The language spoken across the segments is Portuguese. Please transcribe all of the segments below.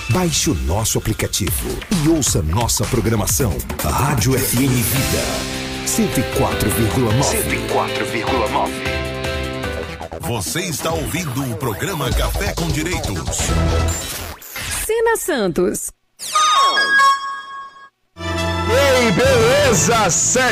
Baixe o nosso aplicativo e ouça nossa programação. Rádio FM Vida 104,9. Você está ouvindo o programa Café com Direitos. Sena Santos. Ei, beleza?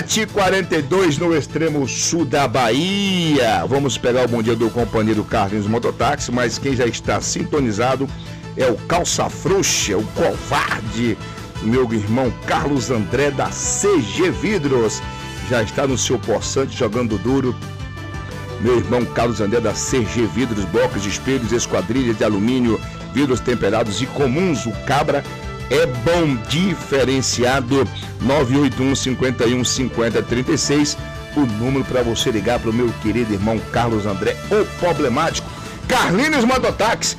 7h42 no extremo sul da Bahia. Vamos pegar o bom dia do companheiro Carlinhos Mototáxi, mas quem já está sintonizado é o calça frouxa, o covarde, meu irmão Carlos André da CG Vidros. Já está no seu poçante jogando duro. Meu irmão Carlos André da CG Vidros, blocos de espelhos, esquadrilhas de alumínio, vidros temperados e comuns. O cabra é bom, diferenciado. 981 51 50 36, o número para você ligar para o meu querido irmão Carlos André, o problemático Carlinhos Mototáxi.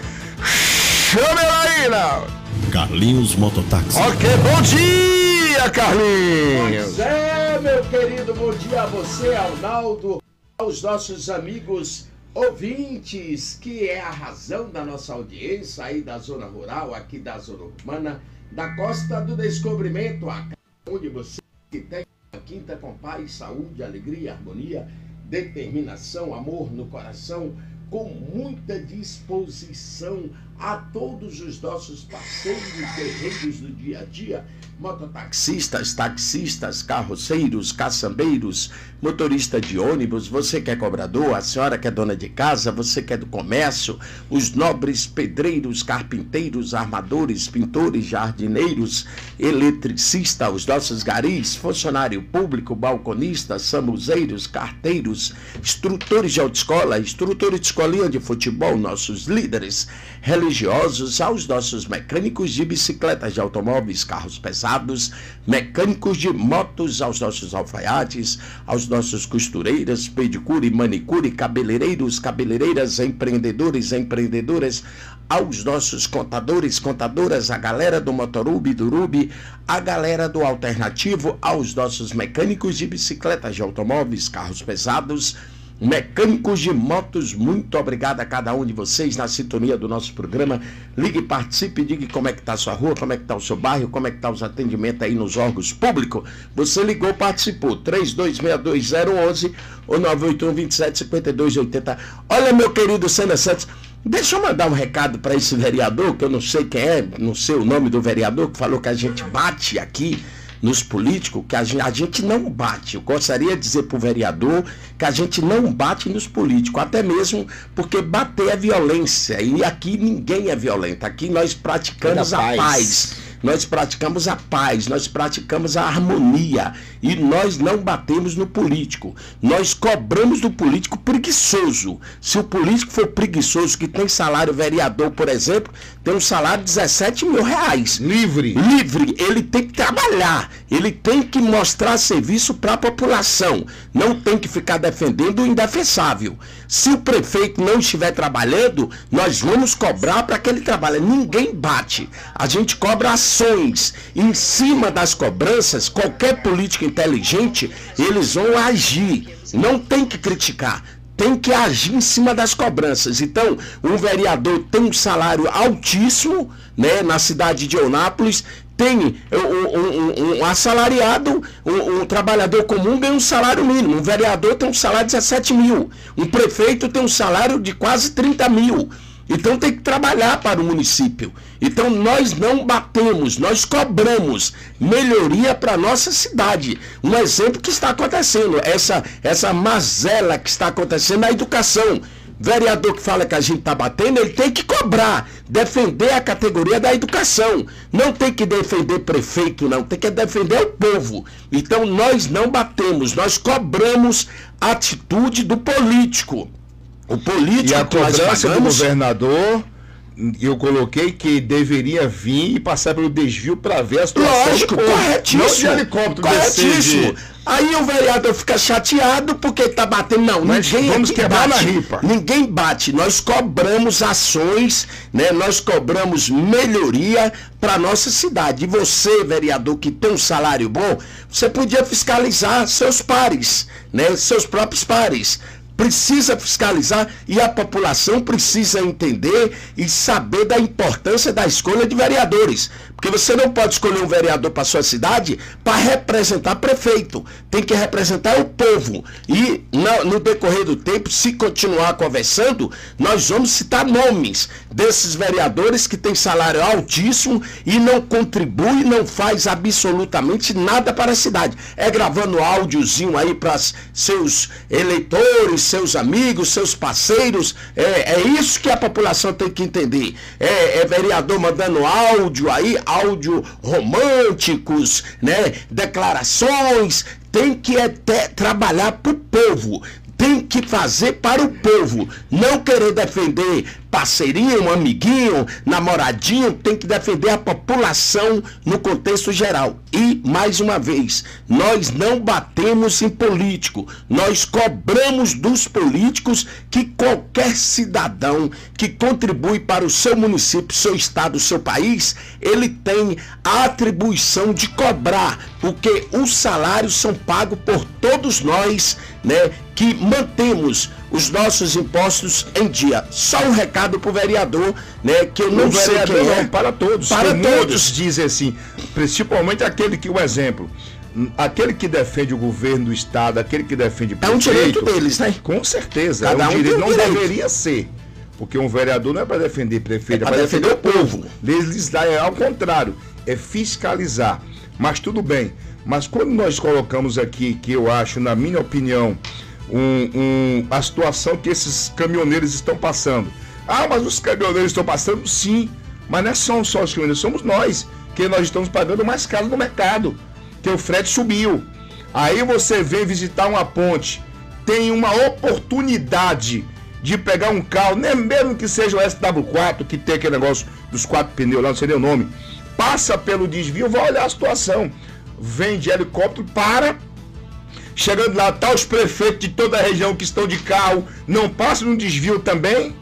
Chame aí, não. Carlinhos Mototáxi. Ok, bom dia, Carlinhos. Pois é, meu querido, bom dia a você, Arnaldo, aos nossos amigos ouvintes, que é a razão da nossa audiência aí da zona rural, aqui da zona urbana, da Costa do Descobrimento, a cada um de vocês que tem uma quinta com paz, saúde, alegria, harmonia, determinação, amor no coração, com muita disposição a todos os nossos parceiros guerreiros do dia a dia, mototaxistas, taxistas, carroceiros, caçambeiros, motorista de ônibus, você que é cobrador, a senhora que é dona de casa, você que é do comércio, os nobres pedreiros, carpinteiros, armadores, pintores, jardineiros, eletricistas, os nossos garis, funcionário público, balconistas, samuzeiros, carteiros, instrutores de autoescola, instrutores de escolinha de futebol, nossos líderes religiosos, aos nossos mecânicos de bicicletas, de automóveis, carros pesados, mecânicos de motos, aos nossos alfaiates, aos nossos costureiras, pedicure, manicure, cabeleireiros, cabeleireiras, empreendedores, empreendedoras, aos nossos contadores, contadoras, a galera do Motorub, do Rubi, a galera do Alternativo, aos nossos mecânicos de bicicletas, de automóveis, carros pesados, mecânicos de motos, muito obrigado a cada um de vocês na sintonia do nosso programa. Ligue, participe, diga como é que está a sua rua, como é que está o seu bairro, como é que está os atendimentos aí nos órgãos públicos. Você ligou, participou, 3262-011 ou 981-27-52-80. Olha, meu querido Sena Santos, deixa eu mandar um recado para esse vereador, que eu não sei quem é, não sei o nome do vereador, que falou que a gente bate aqui nos políticos, que a gente não bate. Eu gostaria de dizer para o vereador que a gente não bate nos políticos, até mesmo porque bater é violência, e aqui ninguém é violento, aqui nós praticamos a paz. Nós praticamos a paz, nós praticamos a harmonia, e nós não batemos no político. Nós cobramos do político preguiçoso. Se o político for preguiçoso, que tem salário, vereador, por exemplo, tem um salário de 17 mil reais. Livre. Ele tem que trabalhar, ele tem que mostrar serviço para a população, não tem que ficar defendendo o indefensável. Se o prefeito não estiver trabalhando, nós vamos cobrar para que ele trabalhe. Ninguém bate, a gente cobra ações. Em cima das cobranças, qualquer político inteligente, eles vão agir. Não tem que criticar, tem que agir em cima das cobranças. Então, um vereador tem um salário altíssimo, né, na cidade de Eunápolis. Tem um assalariado, um trabalhador comum ganha um salário mínimo. Um vereador tem um salário de 17 mil. Um prefeito tem um salário de quase 30 mil. Então tem que trabalhar para o município. Então nós não batemos, nós cobramos melhoria para a nossa cidade. Um exemplo que está acontecendo, essa mazela que está acontecendo na educação. Vereador que fala que a gente está batendo, ele tem que cobrar, defender a categoria da educação. Não tem que defender prefeito, não, tem que defender o povo. Então nós não batemos, nós cobramos a atitude do político. O político, e a cobrança do governador, eu coloquei que deveria vir e passar pelo desvio para ver a situação. Lógico, corretíssimo. Não de helicóptero, corretíssimo. Aí o vereador fica chateado porque está batendo. Não, mas ninguém vamos quebrar na ripa. Ninguém bate. Nós cobramos ações, né? Nós cobramos melhoria para nossa cidade. E você, vereador, que tem um salário bom, você podia fiscalizar seus pares, né? Seus próprios pares. precisa fiscalizar e a população precisa entender e saber da importância da escolha de vereadores. Porque você não pode escolher um vereador para sua cidade para representar prefeito. Tem que representar o povo. E no decorrer do tempo, se continuar conversando, nós vamos citar nomes desses vereadores que têm salário altíssimo e não contribui, não faz absolutamente nada para a cidade. É gravando áudiozinho aí para seus eleitores, seus amigos, seus parceiros. É isso que a população tem que entender. É vereador mandando áudio aí, áudio românticos, né? Declarações. Tem que trabalhar para o povo. Tem que fazer para o povo. Não querer defender parceirinho, amiguinho, namoradinho. Tem que defender a população no contexto geral. E, mais uma vez, nós não batemos em político. Nós cobramos dos políticos que qualquer cidadão que contribui para o seu município, seu estado, seu país, ele tem a atribuição de cobrar, porque os salários são pagos por todos nós, né, que mantemos os nossos impostos em dia. Só um recado para o vereador, né, que eu não sei quem é. Para todos. Para todos. Muitos dizem assim, principalmente aquele que, o exemplo, aquele que defende o governo do estado, aquele que defende o prefeito. É um direito deles, né? Com certeza. Cada é um direito, não direito. Deveria ser. Porque um vereador não é para defender prefeito, É para defender o povo. É ao contrário, é fiscalizar. Mas tudo bem. Mas quando nós colocamos aqui, que eu acho, na minha opinião, a situação que esses caminhoneiros estão passando. Ah, mas os caminhoneiros estão passando? Sim, mas não são só os caminhoneiros, somos nós, que nós estamos pagando mais caro no mercado, que o frete subiu. Aí você vem visitar uma ponte, tem uma oportunidade de pegar um carro, nem mesmo que seja o SW4, que tem aquele negócio dos 4 pneus lá, não sei nem o nome, passa pelo desvio, vai olhar a situação, vem de helicóptero, chegando lá, tá os prefeitos de toda a região que estão de carro, não passam no desvio também.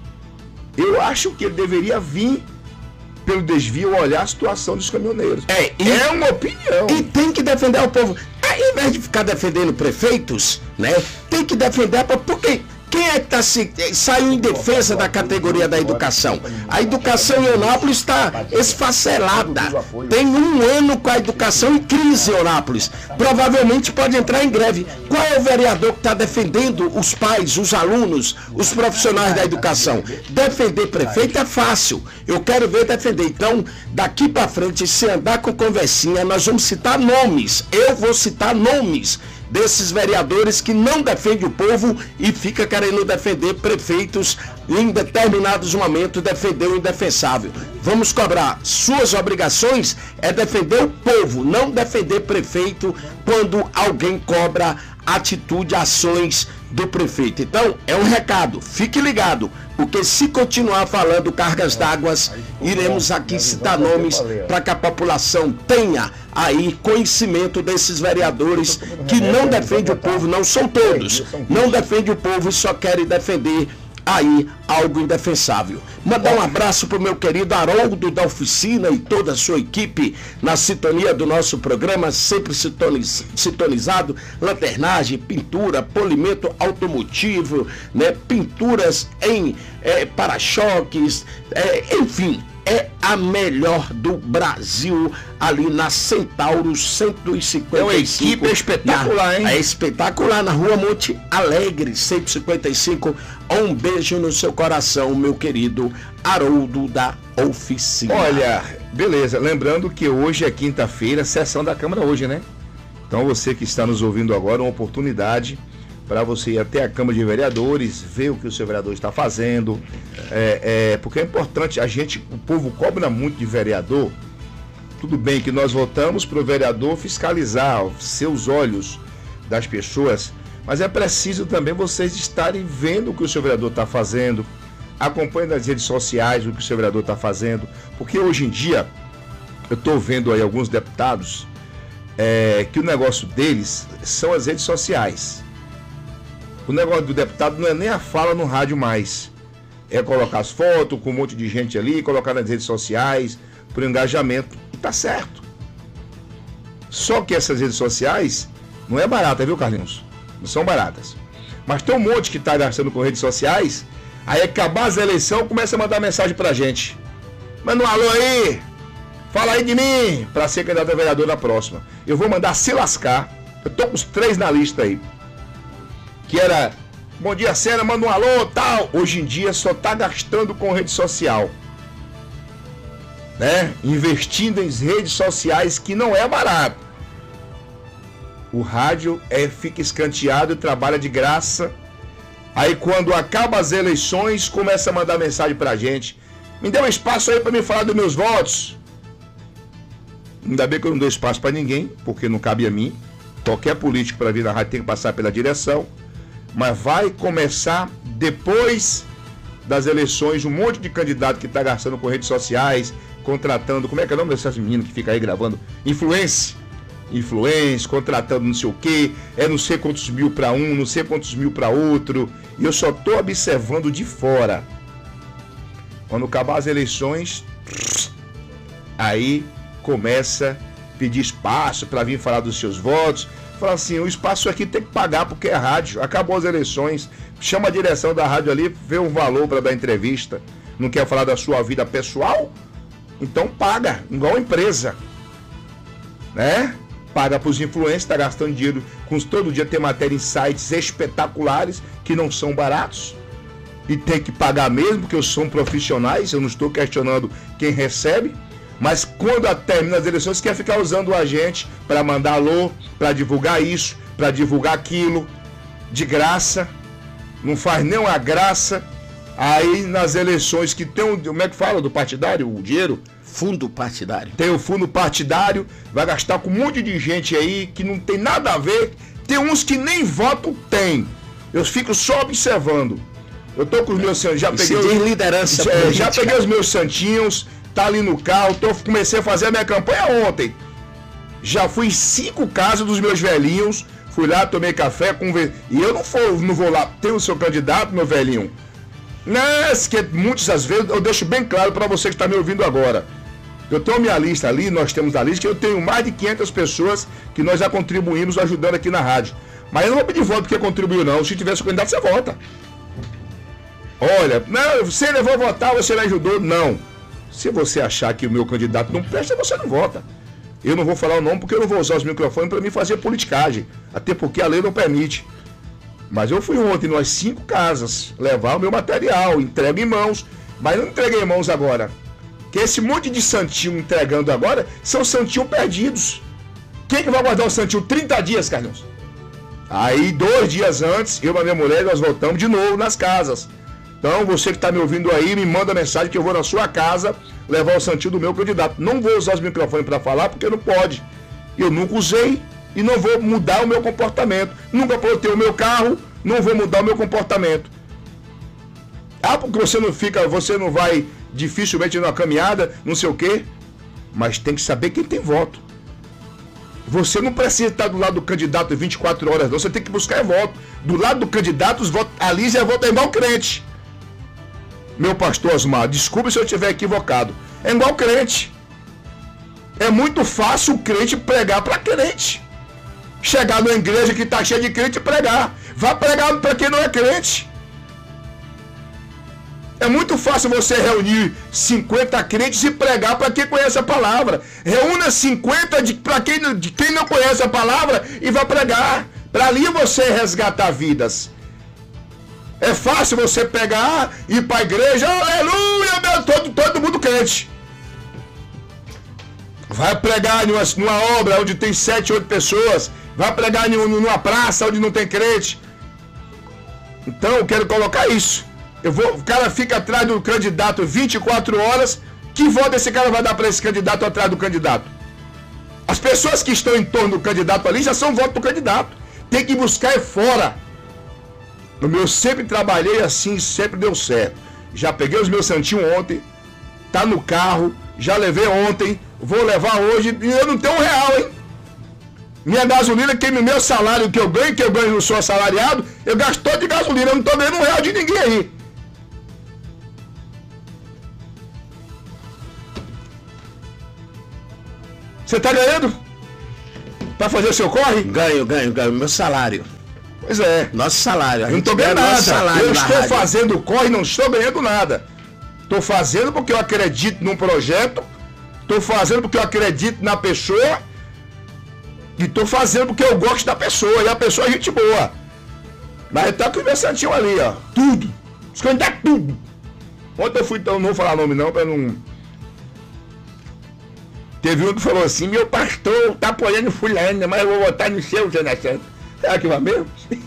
Eu acho que ele deveria vir pelo desvio olhar a situação dos caminhoneiros. É uma opinião. E tem que defender o povo. Ao invés de ficar defendendo prefeitos, né? Tem que defender, porque quem é que saiu em defesa da categoria da educação? A educação em Eunápolis está esfacelada. Tem um ano com a educação em crise em Eunápolis. Provavelmente pode entrar em greve. Qual é o vereador que está defendendo os pais, os alunos, os profissionais da educação? Defender prefeito é fácil. Eu quero ver defender. Então, daqui para frente, se andar com conversinha, nós vamos citar nomes. Eu vou citar nomes desses vereadores que não defendem o povo e fica querendo defender prefeitos em determinados momentos, defender o indefensável. Vamos cobrar. Suas obrigações é defender o povo, não defender prefeito quando alguém cobra atitude, ações do prefeito. Então, é um recado, fique ligado, porque se continuar falando cargas d'água, iremos aqui citar nomes para que a população tenha aí conhecimento desses vereadores que não defendem o povo, não são todos, não defendem o povo e só querem defender aí algo indefensável. Mandar um abraço pro meu querido Haroldo da oficina e toda a sua equipe na sintonia do nosso programa, sempre sintonizado, lanternagem, pintura, polimento automotivo, né, pinturas em para-choques, enfim, é a melhor do Brasil, ali na Centauro 155. É uma equipe espetacular, hein? É espetacular, na rua Monte Alegre, 155. Um beijo no seu coração, meu querido Haroldo da oficina. Olha, beleza, lembrando que hoje é quinta-feira, sessão da Câmara hoje, né? Então você que está nos ouvindo agora, uma oportunidade para você ir até a Câmara de Vereadores, ver o que o seu vereador está fazendo, porque é importante, o povo cobra muito de vereador. Tudo bem que nós votamos para o vereador fiscalizar seus olhos das pessoas, mas é preciso também vocês estarem vendo o que o seu vereador está fazendo, acompanhem nas redes sociais o que o seu vereador está fazendo, porque hoje em dia eu estou vendo aí alguns deputados que o negócio deles são as redes sociais. O negócio do deputado não é nem a fala no rádio mais. É colocar as fotos com um monte de gente ali, colocar nas redes sociais, por engajamento. E tá certo. Só que essas redes sociais não é barata, viu, Carlinhos? Não são baratas. Mas tem um monte que está gastando com redes sociais. Aí acabar as eleições, começa a mandar mensagem pra gente. Manda um alô aí, fala aí de mim, pra ser candidato a vereador na próxima. Eu vou mandar se lascar. Eu tô com os 3 na lista aí. Que era, bom dia, Sena, manda um alô, tal. Hoje em dia só tá gastando com rede social. Né? Investindo em redes sociais, que não é barato. O rádio fica escanteado e trabalha de graça. Aí quando acaba as eleições, começa a mandar mensagem pra gente. Me dê um espaço aí pra me falar dos meus votos. Ainda bem que eu não dou espaço pra ninguém, porque não cabe a mim. Qualquer político para vir na rádio tem que passar pela direção. Mas vai começar depois das eleições, um monte de candidato que está gastando com redes sociais, contratando, como é que é o nome dessas meninas que ficam aí gravando? Influência, contratando não sei o quê, não sei quantos mil para um, não sei quantos mil para outro, e eu só estou observando de fora. Quando acabar as eleições, aí começa a pedir espaço para vir falar dos seus votos. Fala assim, o espaço aqui tem que pagar porque é rádio, acabou as eleições, chama a direção da rádio ali, vê um valor para dar entrevista, não quer falar da sua vida pessoal? Então paga, igual empresa, né? Paga para os influencers, está gastando dinheiro, todo dia tem matéria em sites espetaculares, que não são baratos, e tem que pagar mesmo, porque são profissionais, eu não estou questionando quem recebe. Mas quando termina as eleições, quer ficar usando a gente para mandar alô, para divulgar isso, para divulgar aquilo, de graça, não faz nem uma graça. Aí nas eleições que tem como é que fala do partidário, o dinheiro? Fundo partidário. Tem o fundo partidário, vai gastar com um monte de gente aí que não tem nada a ver. Tem uns que nem voto tem. Eu fico só observando. Eu tô com os meus santinhos, já peguei os meus santinhos. Tá ali no carro, comecei a fazer a minha campanha ontem. Já fui em 5 casas dos meus velhinhos, fui lá, tomei café, e eu não vou lá, tem o seu candidato, meu velhinho. Mas que muitas das vezes eu deixo bem claro para você que está me ouvindo agora. Eu tenho minha lista ali, nós temos a lista, que eu tenho mais de 500 pessoas que nós já contribuímos ajudando aqui na rádio. Mas eu não vou pedir voto porque contribuiu não, se tivesse o candidato você vota. Olha, não, você levou a votar, você não ajudou, não. Se você achar que o meu candidato não presta, você não vota. Eu não vou falar o nome porque eu não vou usar os microfones para me fazer politicagem. Até porque a lei não permite. Mas eu fui ontem nós 5 casas levar o meu material, entrego em mãos. Mas não entreguei em mãos agora. Que esse monte de santinho entregando agora são santinhos perdidos. Quem que vai guardar o santinho 30 dias, Carlinhos? Aí 2 dias antes, eu e a minha mulher, nós voltamos de novo nas casas. Então, você que está me ouvindo aí, me manda mensagem que eu vou na sua casa levar o santinho do meu candidato. Não vou usar os microfones para falar, porque não pode. Eu nunca usei e não vou mudar o meu comportamento. Nunca plotei o meu carro, não vou mudar o meu comportamento. Ah, porque você não vai dificilmente numa caminhada, não sei o quê. Mas tem que saber quem tem voto. Você não precisa estar do lado do candidato 24 horas, não. Você tem que buscar voto. Do lado do candidato, os votos, ali já vota igual crente. Meu pastor Osmar, desculpe se eu estiver equivocado. É igual crente. É muito fácil o crente pregar para crente. Chegar numa igreja que está cheia de crente e pregar. Vá pregar para quem não é crente. É muito fácil você reunir 50 crentes e pregar para quem conhece a palavra. Reúna 50 de quem não conhece a palavra e vá pregar. Para ali você resgatar vidas. É fácil você pegar, ir para a igreja, aleluia, todo mundo crente. Vai pregar numa obra onde tem 7, 8 pessoas. Vai pregar numa praça onde não tem crente. Então eu quero colocar isso. O cara fica atrás do candidato 24 horas. Que voto esse cara vai dar para esse candidato atrás do candidato? As pessoas que estão em torno do candidato ali já são voto do candidato. Tem que buscar fora. Eu sempre trabalhei assim, sempre deu certo. Já peguei os meus santinhos ontem, tá no carro, já levei ontem, vou levar hoje, e eu não tenho R$1, hein? Minha gasolina, o meu salário que eu ganho, não sou assalariado, eu gasto todo de gasolina, eu não tô ganhando R$1 de ninguém aí. Você tá ganhando? Pra fazer o seu corre? Ganho, meu salário. Pois é. Nosso salário. Eu não estou ganhando nada. Eu estou fazendo corre e não estou ganhando nada. Estou fazendo porque eu acredito num projeto, estou fazendo porque eu acredito na pessoa e estou fazendo porque eu gosto da pessoa. E a pessoa é gente boa. Mas tá com o meu santinho ali, ó. Tudo. Esconder tudo. Ontem eu fui, então não vou falar nome não, para não... Teve um que falou assim, meu pastor tá apoiando fulano, mas eu vou votar no seu, Zé Santos. Será que vai mesmo?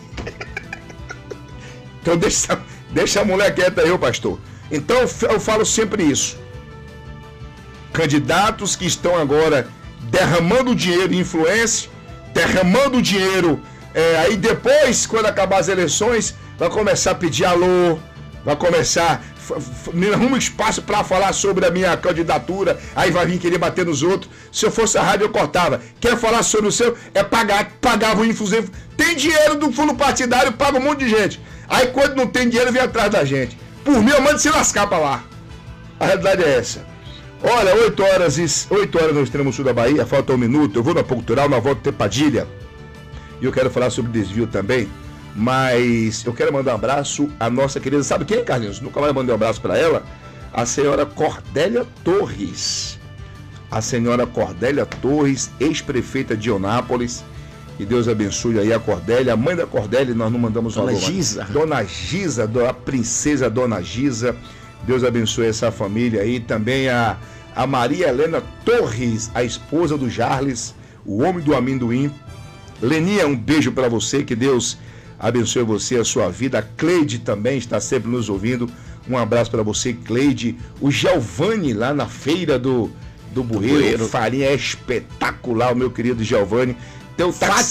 Então deixa a mulher quieta aí, pastor. Então eu falo sempre isso. Candidatos que estão agora derramando dinheiro em influência, derramando dinheiro, aí depois, quando acabar as eleições, vai começar a pedir alô, vai começar... Me arruma espaço para falar sobre a minha candidatura, aí vai vir querer bater nos outros. Se eu fosse a rádio, eu cortava. Quer falar sobre o seu? Pagava o influência. Tem dinheiro do fundo partidário, paga um monte de gente. Aí quando não tem dinheiro, vem atrás da gente. Por mim, eu mando se lascar para lá. A realidade é essa. Olha, 8 horas no extremo sul da Bahia, falta 1 minuto. Eu vou na Cultural, na volta ter Padilha. E eu quero falar sobre desvio também. Mas eu quero mandar um abraço à nossa querida, sabe quem, Carlinhos? Nunca mais mandei um abraço para ela. A senhora Cordélia Torres. A senhora Cordélia Torres, ex-prefeita de Onápolis. Que Deus abençoe aí a Cordélia. A mãe da Cordélia, nós não mandamos Dona Gisa. Dona Gisa, a princesa Dona Gisa. Deus abençoe essa família aí. Também a Maria Helena Torres, a esposa do Jarles, o homem do amendoim. Leninha, um beijo para você, que Deus abençoe você, a sua vida. A Cleide também está sempre nos ouvindo. Um abraço para você, Cleide. O Giovanni, lá na feira do Bueiro. Farinha é espetacular, o meu querido Giovanni. Tem o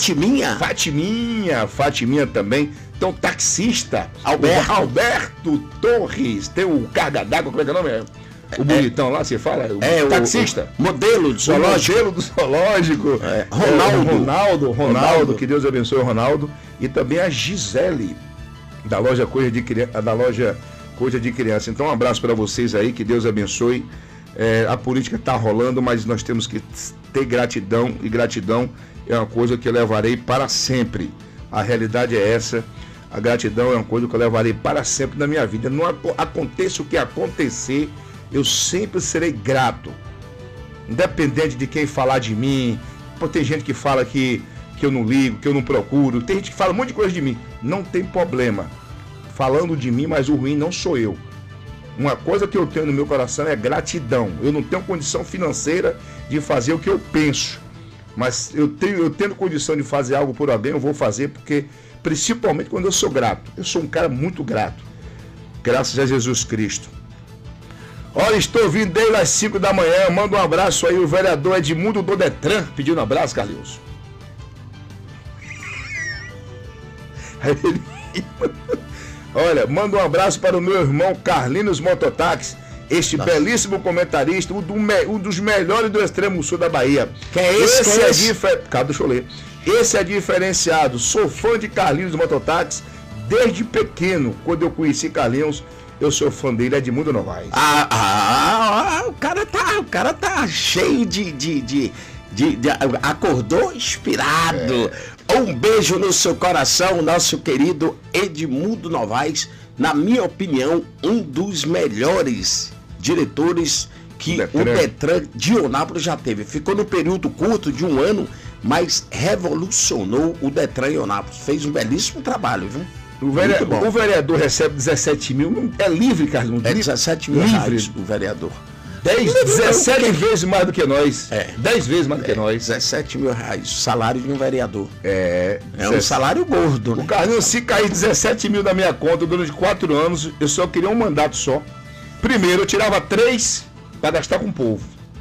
Fatiminha também. Tem o taxista, Alberto Torres. Tem o carga d'água, como é que é o nome? O bonitão lá, você fala? O taxista. Modelo do zoológico. Ronaldo, que Deus abençoe o Ronaldo. E também a Gisele, da loja Coisa de Criança. Então um abraço para vocês aí, que Deus abençoe. A política está rolando, mas nós temos que ter gratidão, e gratidão é uma coisa que eu levarei para sempre. A realidade é essa. A gratidão é uma coisa que eu levarei para sempre na minha vida. Não aconteça o que acontecer, eu sempre serei grato. Independente de quem falar de mim. Pô, tem gente que fala que eu não ligo, que eu não procuro. Tem gente que fala um monte de coisa de mim. Não tem problema. Falando de mim, mas o ruim não sou eu. Uma coisa que eu tenho no meu coração é gratidão. Eu não tenho condição financeira de fazer o que eu penso. Mas eu tendo condição de fazer algo por alguém, eu vou fazer, porque principalmente quando eu sou grato. Eu sou um cara muito grato. Graças a Jesus Cristo. Olha, estou vindo desde as 5 da manhã. Manda um abraço aí, o vereador Edmundo do Detran. Pedindo um abraço, Carlinhos. Olha, manda um abraço para o meu irmão Carlinhos Mototáxi. Este belíssimo comentarista, um dos melhores do extremo sul da Bahia. Que é esse? Deixa eu ler. Esse é diferenciado. Sou fã de Carlinhos Mototáxi desde pequeno. Quando eu conheci Carlinhos, eu sou fã dele, Edmundo Novaes. O cara tá cheio de acordou inspirado. Um beijo no seu coração, nosso querido Edmundo Novaes. Na minha opinião, um dos melhores diretores que o Detran de Onápolis já teve. Ficou no período curto de 1 ano, mas revolucionou o Detran em Onápolis. Fez um belíssimo trabalho, viu? O vereador recebe 17 mil, é livre, Carlos? É 17 mil reais o vereador. 17 vezes mais do que nós. 10 vezes mais do que nós. 17 mil reais, o salário de um vereador. É um salário gordo, né? O Carlinhos, se cair 17 mil da minha conta durante 4 anos, eu só queria um mandato só. Primeiro, eu tirava 3 para gastar com o povo.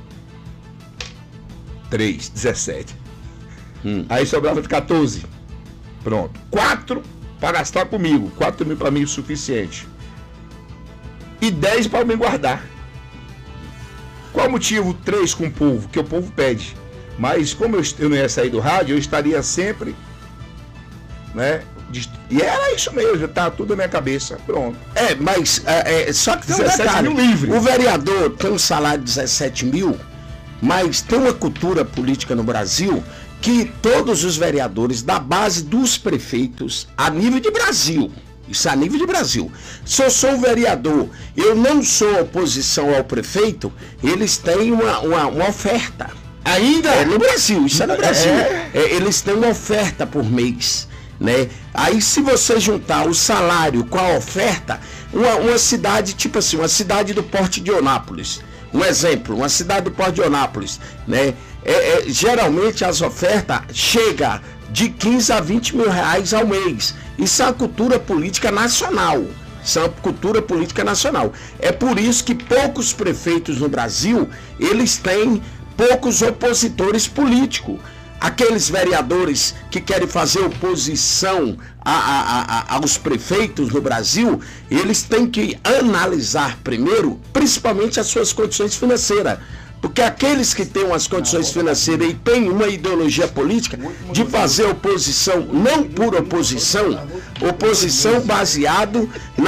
3, 17. Aí sobrava de 14. Pronto. 4 para gastar comigo. 4 mil para mim é o suficiente. E 10 para me guardar. Qual o motivo 3 com o povo? Que o povo pede. Mas como eu não ia sair do rádio, eu estaria sempre, né? E era isso mesmo, tá tudo na minha cabeça. Pronto. Mas só que tem 17 mil livre. O vereador tem um salário de 17 mil, mas tem uma cultura política no Brasil que todos os vereadores da base dos prefeitos a nível de Brasil, isso a nível de Brasil, se eu sou um vereador, eu não sou oposição ao prefeito, eles têm uma oferta. Ainda? No Brasil, isso é no Brasil. Eles têm uma oferta por mês, né? Aí se você juntar o salário com a oferta, uma cidade, tipo assim, uma cidade do porte de Onápolis, um exemplo, uma cidade do porte de Onápolis, né? Geralmente as ofertas chegam de 15 a 20 mil reais ao mês. Isso é uma cultura política nacional. Isso é uma cultura política nacional. É por isso que poucos prefeitos no Brasil, eles têm poucos opositores políticos. Aqueles vereadores que querem fazer oposição aos prefeitos no Brasil, eles têm que analisar primeiro, principalmente as suas condições financeiras. Porque aqueles que têm umas condições financeiras e têm uma ideologia política de fazer oposição, não por oposição, oposição baseado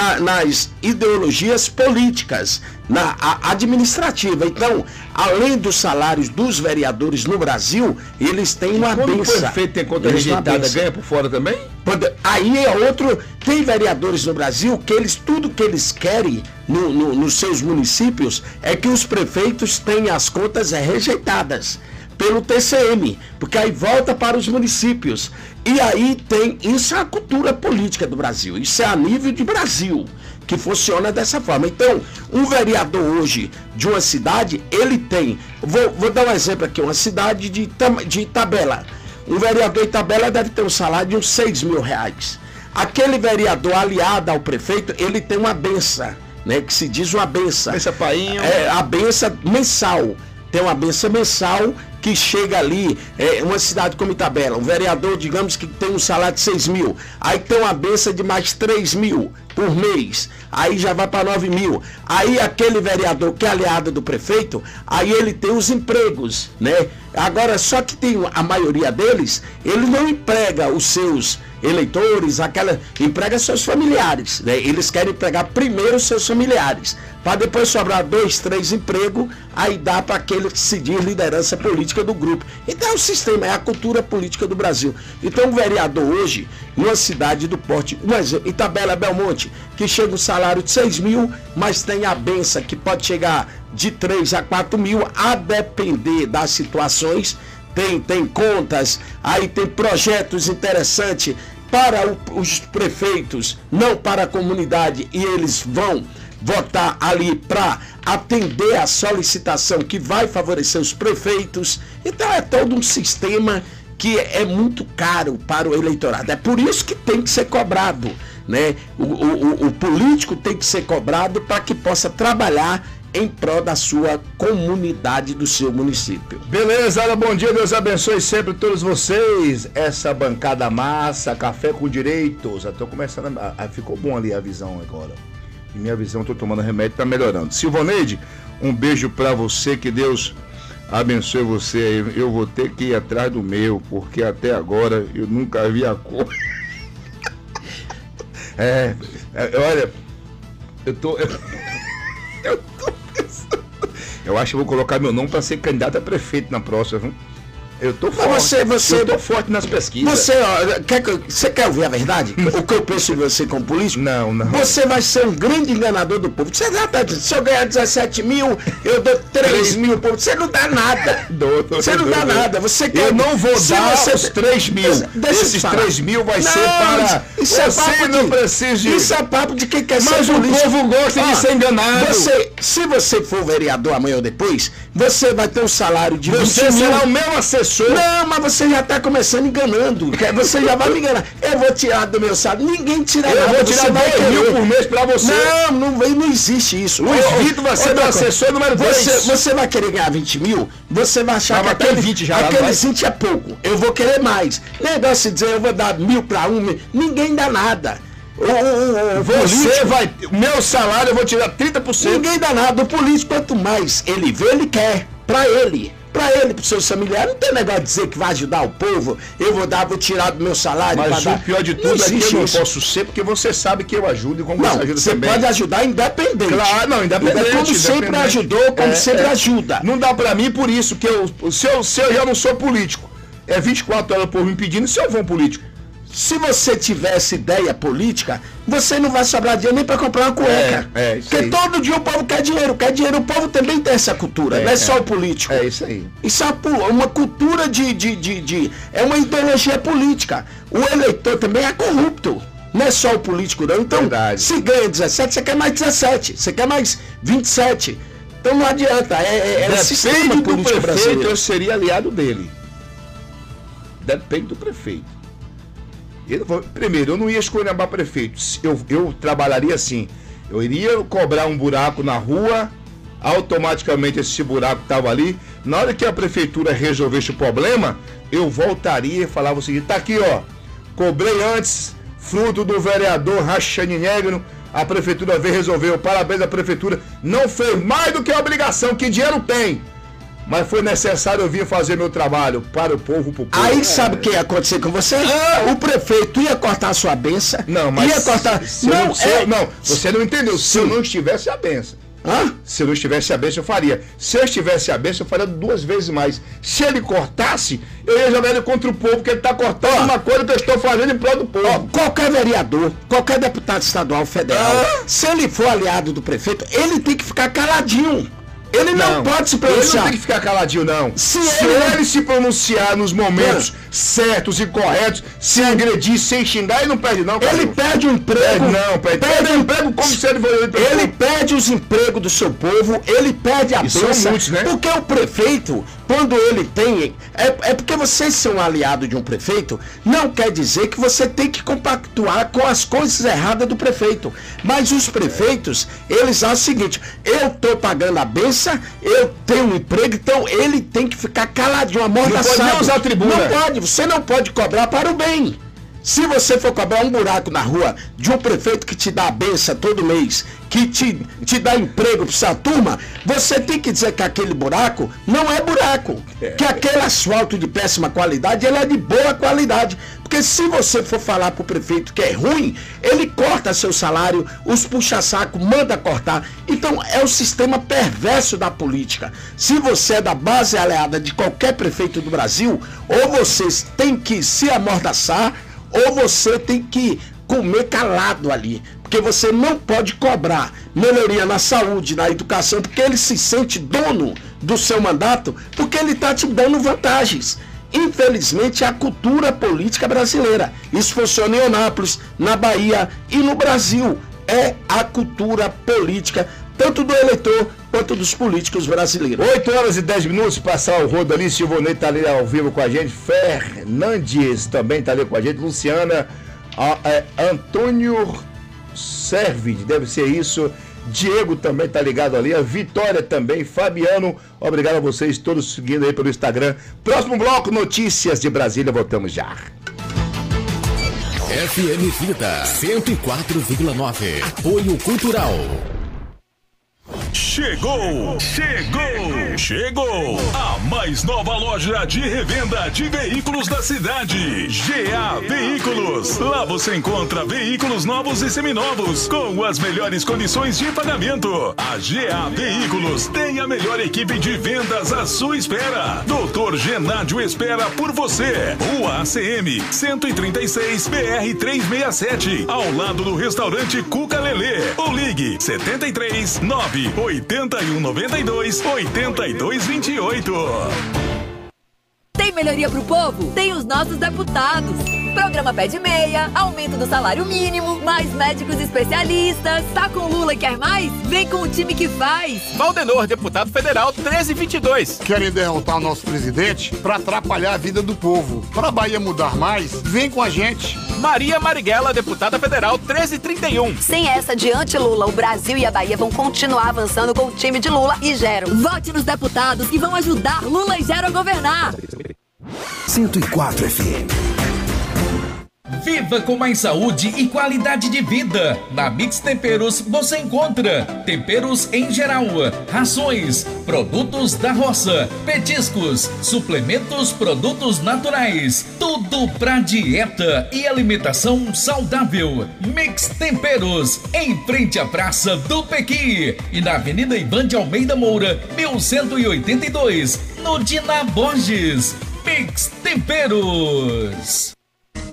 nas ideologias políticas, na administrativa. Então, além dos salários dos vereadores no Brasil, eles têm uma benção. Quando o prefeito tem conta rejeitada, ganha por fora também? Aí é outro. Tem vereadores no Brasil que tudo que eles querem nos seus municípios é que os prefeitos tenham as contas rejeitadas pelo TCM, porque aí volta para os municípios. E aí isso é a cultura política do Brasil, isso é a nível de Brasil, que funciona dessa forma. Então, um vereador hoje de uma cidade, ele tem, vou dar um exemplo aqui, uma cidade de Itabela. Um vereador de Itabela deve ter um salário de uns 6 mil reais. Aquele vereador aliado ao prefeito, ele tem uma benção, né? Que se diz uma benção. Benção painho. A benção mensal. Tem uma benção mensal que chega ali, uma cidade como Itabela, um vereador, digamos que tem um salário de 6 mil, aí tem uma benção de mais 3 mil por mês, aí já vai para 9 mil. Aí aquele vereador que é aliado do prefeito, aí ele tem os empregos, né? Agora, só que tem a maioria deles, ele não emprega os seus eleitores, emprega seus familiares, né? Eles querem empregar primeiro os seus familiares, para depois sobrar 2, 3 empregos, aí dá para aquele que se diz liderança política do grupo. Então é o sistema, é a cultura política do Brasil. Então o vereador hoje, numa cidade do porte, um exemplo, Itabela, Belmonte, que chega um salário de 6 mil, mas tem a benção que pode chegar de 3 a 4 mil, a depender das situações, tem contas, aí tem projetos interessantes para os prefeitos, não para a comunidade, e eles vão votar ali para atender a solicitação que vai favorecer os prefeitos. Então é todo um sistema que é muito caro para o eleitorado. É por isso que tem que ser cobrado, né? O político tem que ser cobrado para que possa trabalhar em prol da sua comunidade, do seu município. Beleza, olha, bom dia, Deus abençoe sempre todos vocês. Essa bancada massa, café com direitos. Já tô começando ficou bom ali a visão agora. E minha visão, tô tomando remédio, tá melhorando. Silvaneide, um beijo pra você, que Deus abençoe você aí. Eu vou ter que ir atrás do meu, porque até agora eu nunca vi a cor. Olha, eu tô pensando. Eu acho que vou colocar meu nome para ser candidato a prefeito na próxima, viu? Eu tô forte. Eu tô forte nas pesquisas. Você quer ouvir a verdade? O que eu penso em você como político? Não. Você vai ser um grande enganador do povo. Você já tá dizendo, se eu ganhar 17 mil, eu dou 3 mil. Você não dá nada. Você não dá nada. Eu não vou dar os 3 mil. Esses 3 mil vai ser para... Isso é papo não precisa. Isso é papo de quem quer ser político. Mas o povo gosta de ser enganado. Se você for vereador amanhã ou depois, você vai ter um salário de 20 mil. Você será o meu assessor. Não, mas você já está começando enganando. Você já vai me enganar. Eu vou tirar do meu salário. Ninguém tira nada. Eu vou tirar 10 mil por mês para você. Não existe isso. Luiz Vitor vai ser meu assessor número 2. Você vai querer ganhar 20 mil, você vai achar que aquele 20 é pouco. Eu vou querer mais. Negócio de dizer, eu vou dar 1.000 para 1.000. Ninguém dá nada. Meu salário eu vou tirar 30%. Ninguém dá nada. O político, quanto mais ele vê, ele quer. Para ele, para os seus familiares, não tem negócio de dizer que vai ajudar o povo, vou tirar do meu salário. Mas o pior de tudo é que eu não posso ser, porque você sabe que eu ajudo e como você ajuda você também. Você pode ajudar independente. Claro, não, independente. Como sempre ajudou, como sempre ajuda. Não dá pra mim, por isso que se eu já não sou político, É 24 horas o povo impedindo, isso é um político. Se você tivesse ideia política, você não vai sobrar dinheiro nem para comprar uma cueca. Porque aí. Todo dia o povo quer dinheiro. O povo também tem essa cultura, não é só o político. É isso aí. Isso é uma cultura é uma ideologia política. O eleitor também é corrupto. Não é só o político, não. Então, se ganha 17, você quer mais 17. Você quer mais 27. Então não adianta. É o sistema político brasileiro. Eu seria aliado dele. Depende do prefeito. Primeiro, eu não ia escolher prefeito. Eu trabalharia assim. Eu iria cobrar um buraco na rua, automaticamente esse buraco estava ali. Na hora que a prefeitura resolvesse o problema, eu voltaria e falava o seguinte: tá aqui, ó. Cobrei antes, fruto do vereador Rachani Negro. A prefeitura veio e resolveu. Parabéns à prefeitura. Não fez mais do que a obrigação, que dinheiro tem. Mas foi necessário eu vir fazer meu trabalho para o povo, pro povo. Aí sabe o que ia acontecer com você? O prefeito ia cortar a sua benção. Não, mas ia cortar. Você não entendeu. Se eu não estivesse a benção. Se eu não estivesse a benção, eu faria. Se eu estivesse a benção, eu faria 2 vezes mais. Se ele cortasse, eu ia jogar ele contra o povo, porque ele está cortando uma coisa que eu estou fazendo em prol do povo. Qualquer vereador, qualquer deputado estadual, federal, se ele for aliado do prefeito, ele tem que ficar caladinho. Ele não pode se pronunciar. Ele não tem que ficar caladinho, não. Se ele se pronunciar nos momentos certos e corretos, sem agredir, sem xingar, ele não perde, não. Ele perde o emprego. Perde o emprego como se ele fosse. Ele perde os empregos do seu povo, ele perde a bênção. São muitos, né? Porque o prefeito, quando ele tem. É porque você ser um aliado de um prefeito, não quer dizer que você tem que compactuar com as coisas erradas do prefeito. Mas os prefeitos, eles acham o seguinte: eu estou pagando a bênção, eu tenho um emprego, então ele tem que ficar caladinho, amordaçado. Não pode nem usar a tribuna. Não pode, você não pode cobrar para o bem. Se você for cobrar um buraco na rua de um prefeito que te dá a benção todo mês, que te dá emprego para sua turma, você tem que dizer que aquele buraco não é buraco. Que aquele asfalto de péssima qualidade, ele é de boa qualidade. Porque se você for falar para o prefeito que é ruim, ele corta seu salário, os puxa-saco, manda cortar. Então é o sistema perverso da política. Se você é da base aliada de qualquer prefeito do Brasil, ou vocês têm que se amordaçar, ou você tem que comer calado ali. Porque você não pode cobrar melhoria na saúde, na educação, porque ele se sente dono do seu mandato, porque ele está te dando vantagens. Infelizmente, é a cultura política brasileira. Isso funciona em Eunápolis, na Bahia e no Brasil. É a cultura política, tanto do eleitor quanto dos políticos brasileiros. 8h10, passar o rodo ali. Silvonei está ali ao vivo com a gente. Fernandes também está ali com a gente. Luciana, Antônio Servid, deve ser isso. Diego também tá ligado ali, a Vitória também, Fabiano, obrigado a vocês todos seguindo aí pelo Instagram. Próximo bloco, notícias de Brasília, voltamos já. FM Vida 104,9, apoio cultural. Chegou! A mais nova loja de revenda de veículos da cidade, GA Veículos. Lá você encontra veículos novos e seminovos com as melhores condições de pagamento. A GA Veículos tem a melhor equipe de vendas à sua espera. Doutor Genádio espera por você. Rua ACM 136 BR 367, ao lado do restaurante Cuca Lelê. Ou ligue 73 9 81 92 82 28. Tem melhoria pro povo? Tem os nossos deputados. Programa Pé de Meia, aumento do salário mínimo, mais médicos especialistas. Tá com Lula e quer mais? Vem com o time que faz. Valdenor, deputado federal 1322. Querem derrotar o nosso presidente para atrapalhar a vida do povo. Para a Bahia mudar mais, vem com a gente. Maria Marighella, deputada federal 1331. Sem essa de anti-Lula, o Brasil e a Bahia vão continuar avançando com o time de Lula e Gero. Vote nos deputados que vão ajudar Lula e Gero a governar. 104 FM. Viva com mais saúde e qualidade de vida. Na Mix Temperos você encontra temperos em geral, rações, produtos da roça, petiscos, suplementos, produtos naturais. Tudo pra dieta e alimentação saudável. Mix Temperos, em frente à Praça do Pequi e na Avenida Ivan de Almeida Moura, 1182, no Dina Borges. Mix Temperos.